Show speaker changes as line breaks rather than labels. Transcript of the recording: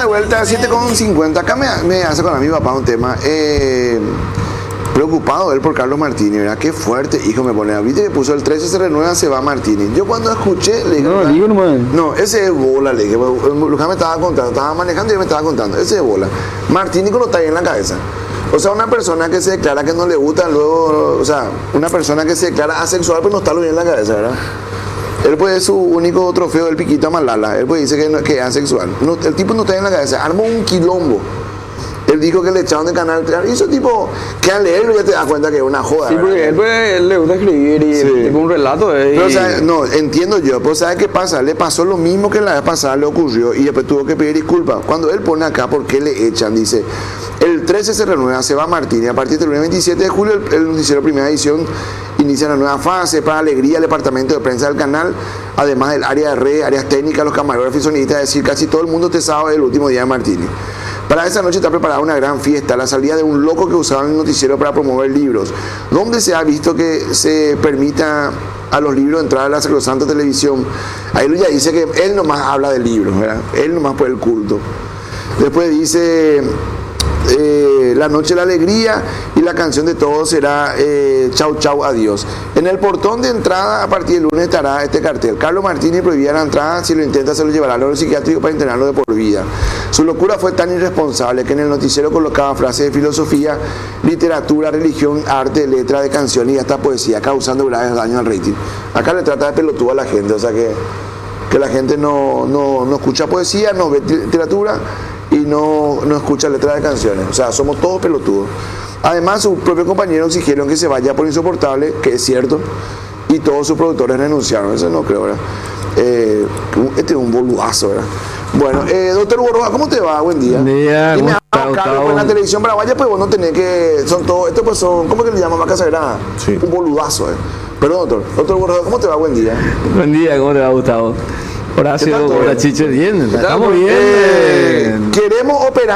de vuelta a 7:50. Acá me hace con mi papá un tema. Preocupado él por Carlos Martini, ¿verdad? Qué fuerte, hijo, me pone. Viste que puso el 13 se renueva, se va Martini. Yo cuando escuché, le dije, no, ese es bola, le dije. Luján me estaba contando, estaba manejando y me estaba contando. Ese es bola. Martini no está ahí en la cabeza. O sea, una persona que se declara que no le gusta, luego, o sea, una persona que se declara asexual, pues no está lo bien en la cabeza, ¿verdad? Él pues es su único trofeo del piquito a Malala. Él pues dice que es asexual. No, el tipo no está en la cabeza. Armó un quilombo. Él dijo que le echaron de canal. Y ese tipo, que al leerlo ya te das cuenta que es una joda.
Sí, porque él le gusta escribir y
sí.
tipo un relato.
Pero, o sea, no, entiendo yo. Pero ¿sabes qué pasa? Le pasó lo mismo que la vez pasada le ocurrió y después tuvo que pedir disculpas. Cuando él pone acá, ¿por qué le echan? Dice, el 13 se renueva, se va Martini. A partir del lunes 27 de julio, el noticiero primera edición inicia una nueva fase para alegría del departamento de prensa del canal, además del área de redes, áreas técnicas, los camarógrafos y sonistas, es decir, casi todo el mundo este sábado es el último día de Martini. Para esa noche está preparada una gran fiesta, la salida de un loco que usaba el noticiero para promover libros, donde se ha visto que se permita a los libros entrar a la Sacrosanta Televisión. Ahí ya dice que él nomás habla de libros, ¿verdad? Él nomás por el culto. Después dice... la noche de la alegría y la canción de todos será chau chau adiós. En el portón de entrada a partir del lunes estará este cartel: Carlos Martini prohibirá la entrada, si lo intenta se lo llevará al psiquiátrico para internarlo de por vida. Su locura fue tan irresponsable que en el noticiero colocaba frases de filosofía, literatura, religión, arte, letra de canciones y hasta poesía, causando graves daños al rating. Acá le trata de pelotudo a la gente, o sea que la gente no escucha poesía, no ve literatura y no escucha letras de canciones. O sea, somos todos pelotudos. Además, sus propios compañeros exigieron que se vaya por insoportable, que es cierto, y todos sus productores renunciaron. Eso no creo, ¿verdad? Este es un boludazo, ¿verdad? Bueno, doctor Borroja, ¿cómo te va? Buen día.
Buen día.
Y me Carlos, en la televisión paraguaya, pues vos no tenés que... Son todos... Estos pues son... ¿Cómo que le llaman? Vaca sagrada.
Sí.
Un boludazo, Perdón, doctor. Doctor Borroja, ¿cómo te va? Buen día.
Buen día, ¿cómo te va, Gustavo? Horacio, hola Chiche, bien, estamos bien.
Queremos operar